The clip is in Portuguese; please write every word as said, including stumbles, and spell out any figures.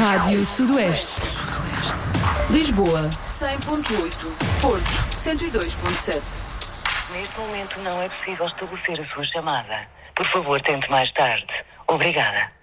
Rádio Sudoeste. Lisboa, cem ponto oito. Porto, cento e dois ponto sete. Neste momento não é possível estabelecer a sua chamada. Por favor, tente mais tarde. Obrigada.